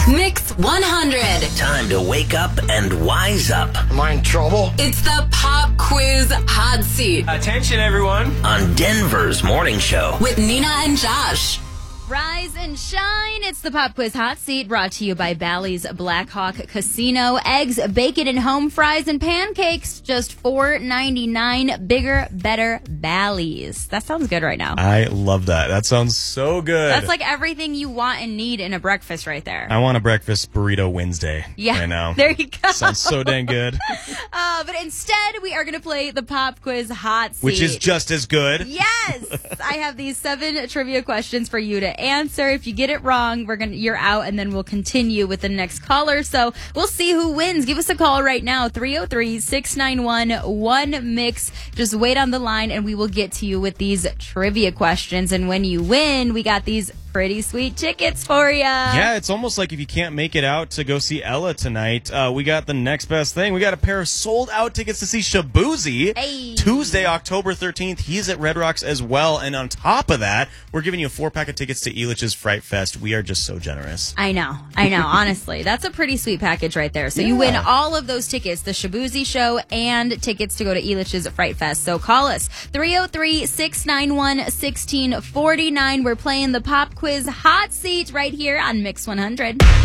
Mix 100. Time to wake up and wise up Am I in trouble? It's the Pop Quiz Hot Seat Attention, everyone. on Denver's morning show. with Nina and Josh. Rise and shine. It's the Pop Quiz Hot Seat brought to you by Bally's Black Hawk Casino. Eggs, bacon, and home fries and pancakes. Just $4.99. Bigger, better Bally's. That sounds good right now. I love that. That sounds so good. That's like everything you want and need in a breakfast right there. I want a breakfast burrito Wednesday right now. There you go. Sounds so dang good. But instead, we are going to play the Pop Quiz Hot Seat. Which is just as good. Yes! I have these 7 trivia questions for you to answer. If you get it wrong, you're out, and then we'll continue with the next caller. So we'll see who wins. Give us a call right now, 303-691-1MIX. Just wait on the line, and we will get to you with these trivia questions. And when you win, we got these pretty sweet tickets for you. Yeah, it's almost like if you can't make it out to go see Ella tonight, we got the next best thing. We got a pair of sold-out tickets to see Shabuzi. Hey. Tuesday, October 13th. He's at Red Rocks as well. And on top of that, we're giving you a 4-pack of tickets to Elitch's Fright Fest. We are just so generous. I know. Honestly, that's a pretty sweet package right there. So you win all of those tickets, the Shabuzi show and tickets to go to Elitch's Fright Fest. So call us, 303-691-1649. We're playing the Pop Quiz Hot Seat right here on Mix 100.